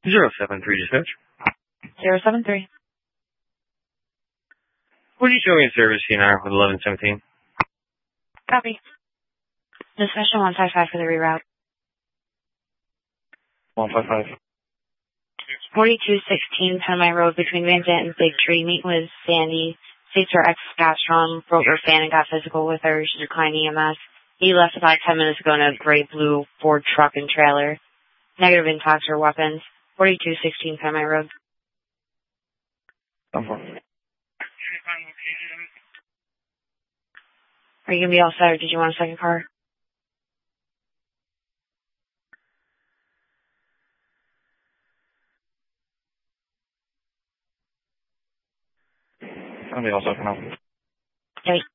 073 dispatch. 073. What are you showing in service, CNR with 1117? Copy. Dispatch 155 for the reroute. 155. 4216 Penmay Road between Van Zant and Big Tree. Meet with Sandy. States her ex got strong, broke her fan and got physical with her. She declined EMS. He left about 10 minutes ago in a gray-blue Ford truck and trailer. Negative intox or weapons. 4216 Penmay Road. Are you going to be all set, or did you want a second car? I'll be all set for now. Okay.